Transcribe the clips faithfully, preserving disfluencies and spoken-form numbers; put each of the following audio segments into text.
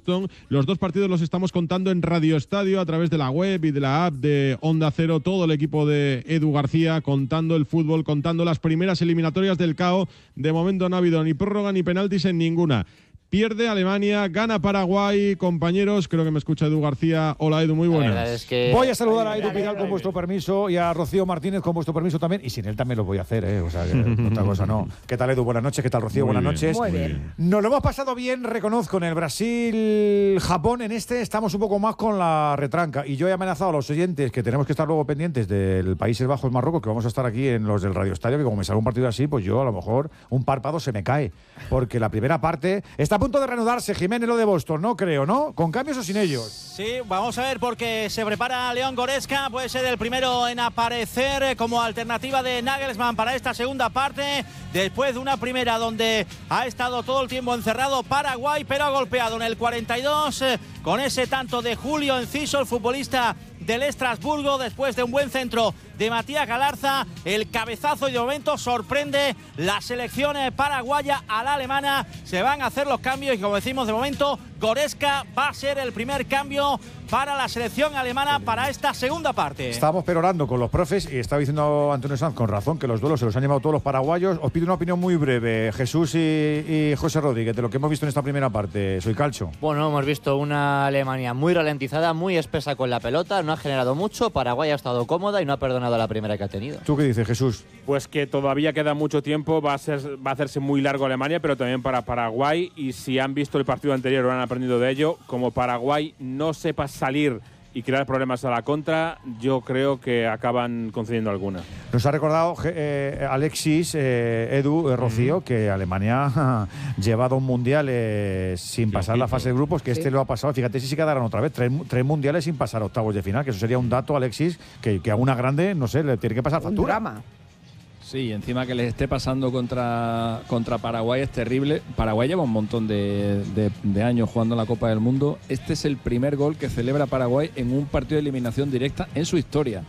Boston. Los dos partidos los estamos contando en Radio Estadio a través de la web y de la app de Onda Cero. Todo el equipo de Edu García contando el fútbol, contando las primeras eliminatorias del C A O. De momento no ha habido ni prórroga ni penaltis en ninguna. Pierde Alemania, gana Paraguay, compañeros, creo que me escucha Edu García. Hola Edu, muy buenas. Es que... Voy a saludar a Edu Pidal con vuestro permiso y a Rocío Martínez con vuestro permiso también, y sin él también lo voy a hacer, ¿eh? O sea, que otra cosa no. ¿Qué tal Edu? Buenas noches, ¿qué tal Rocío? Muy buenas bien, noches. muy bien. Nos lo hemos pasado bien, reconozco, en el Brasil-Japón. En este estamos un poco más con la retranca, y yo he amenazado a los oyentes que tenemos que estar luego pendientes del Países Bajos-Marruecos, que vamos a estar aquí en los del Radio Estadio, que como me sale un partido así, pues yo a lo mejor un párpado se me cae, porque la primera parte está a punto de reanudarse. Jiménez, lo de Boston, no creo, ¿no? ¿Con cambios o sin ellos? Sí, vamos a ver, porque se prepara León Goretzka, puede ser el primero en aparecer como alternativa de Nagelsmann para esta segunda parte, después de una primera donde ha estado todo el tiempo encerrado Paraguay, pero ha golpeado en el cuarenta y dos eh, con ese tanto de Julio Enciso, el futbolista del Estrasburgo, después de un buen centro de Matías Galarza, el cabezazo, y de momento sorprende la selección paraguaya a la alemana. Se van a hacer los cambios y, como decimos, de momento Goretzka va a ser el primer cambio para la selección alemana para esta segunda parte. Estábamos perorando con los profes y estaba diciendo Antonio Sanz con razón que los duelos se los han llevado todos los paraguayos. Os pido una opinión muy breve, Jesús y, y José Rodríguez, de lo que hemos visto en esta primera parte. Soy Calcho. Bueno, hemos visto una Alemania muy ralentizada, muy espesa con la pelota, no ha generado mucho. Paraguay ha estado cómoda y no ha perdonado la primera que ha tenido. ¿Tú qué dices, Jesús? Pues que todavía queda mucho tiempo, va a, ser, va a hacerse muy largo Alemania, pero también para Paraguay, y si han visto el partido anterior o han aprendido de ello, como Paraguay no sepa salir y crear problemas a la contra, yo creo que acaban concediendo alguna. Nos ha recordado eh, Alexis, eh, Edu, eh, Rocío, mm. que Alemania lleva dos mundiales sin pasar sí, la fase de grupos, que sí. Este lo ha pasado. Fíjate si se quedaran otra vez, tres, tres mundiales sin pasar a octavos de final, que eso sería un dato, Alexis, que, que a una grande, no sé, le tiene que pasar factura. Un drama. Sí, encima que les esté pasando contra, contra Paraguay es terrible. Paraguay lleva un montón de, de, de años jugando en la Copa del Mundo. Este es el primer gol que celebra Paraguay en un partido de eliminación directa en su historia.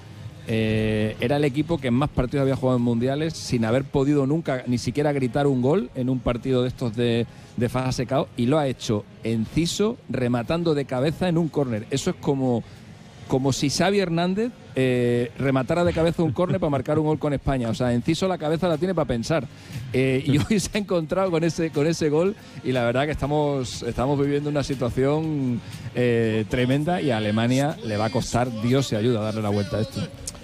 Eh, era el equipo que en más partidos había jugado en mundiales sin haber podido nunca ni siquiera gritar un gol en un partido de estos de, de fase K O, y lo ha hecho Enciso rematando de cabeza en un córner. Eso es como... como si Xavi Hernández eh, rematara de cabeza un córner para marcar un gol con España. O sea, Enciso la cabeza la tiene para pensar. Eh, y hoy se ha encontrado con ese, con ese gol, y la verdad que estamos, estamos viviendo una situación eh, tremenda, y a Alemania le va a costar, Dios se ayuda, a darle la vuelta a esto.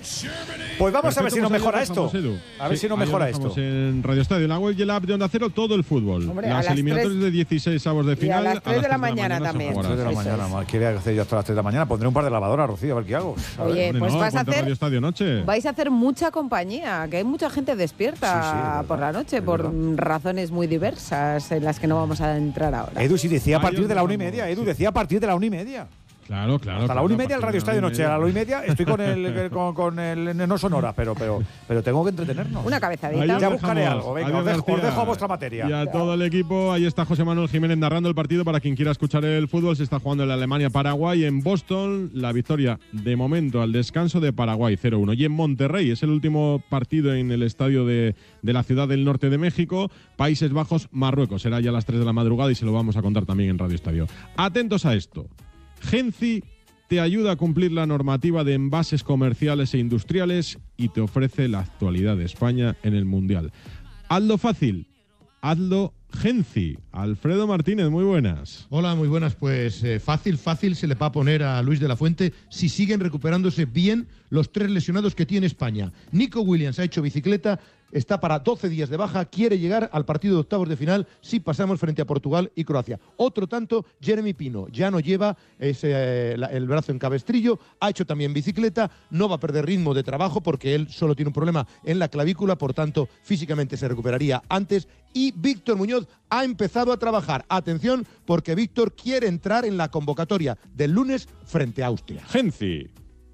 Pues vamos Perfecto, a ver si nos mejora esto. Edu. A ver sí, si nos mejora esto. En Radio Estadio, en la web y el app de Onda Cero, todo el fútbol. Hombre, las, las eliminatorias de dieciséis avos de final. Y a las tres de la mañana también. A las tres de la mañana. ¿Qué voy a hacer yo hasta las tres de la mañana? Pondré un par de lavadoras, Rocío, a ver qué hago. A Oye, ver. pues no, vas a hacer. Radio Estadio Noche. Vais a hacer mucha compañía, que hay mucha gente despierta sí, sí, por la noche, por verdad. Razones muy diversas en las que no vamos a entrar ahora. Edu, si decía a partir de la una y media. Edu, decía a partir de la una y media. Claro, claro. Hasta claro, la una y media el Radio Estadio Noche. A la una y media estoy con el, con, con el no sonora, pero, pero, pero tengo que entretenernos. Una cabezadita. Ya buscaré algo. Venga, os dejo, os dejo a vuestra materia. Y a todo el equipo, ahí está José Manuel Jiménez narrando el partido para quien quiera escuchar el fútbol. Se está jugando en Alemania-Paraguay en Boston. La victoria de momento al descanso de Paraguay cero uno. Y en Monterrey es el último partido en el estadio de, de la ciudad del norte de México. Países Bajos-Marruecos. Será ya a las tres de la madrugada y se lo vamos a contar también en Radio Estadio. Atentos a esto. Genci te ayuda a cumplir la normativa de envases comerciales e industriales y te ofrece la actualidad de España en el Mundial. Hazlo fácil, hazlo Genci. Alfredo Martínez, muy buenas. Hola, muy buenas. Pues eh, fácil, fácil se le va a poner a Luis de la Fuente si siguen recuperándose bien los tres lesionados que tiene España. Nico Williams ha hecho bicicleta, está para doce días de baja, quiere llegar al partido de octavos de final si pasamos frente a Portugal y Croacia. Otro tanto, Jeremy Pino, ya no lleva ese, eh, la, el brazo en cabestrillo, ha hecho también bicicleta, no va a perder ritmo de trabajo porque él solo tiene un problema en la clavícula, por tanto, físicamente se recuperaría antes. Y Víctor Muñoz ha empezado a trabajar. Atención, porque Víctor quiere entrar en la convocatoria del lunes frente a Austria. Genci.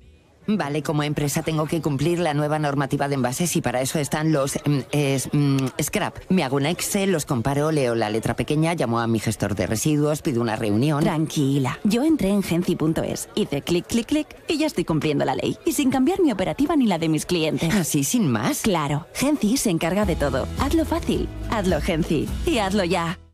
Vale, como empresa tengo que cumplir la nueva normativa de envases y para eso están los mm, es, mm, scrap. Me hago un Excel, los comparo, leo la letra pequeña, llamo a mi gestor de residuos, pido una reunión. Tranquila, yo entré en genci punto es, hice clic, clic, clic y ya estoy cumpliendo la ley. Y sin cambiar mi operativa ni la de mis clientes. ¿Así sin más? Claro, Genci se encarga de todo. Hazlo fácil, hazlo Genci y hazlo ya.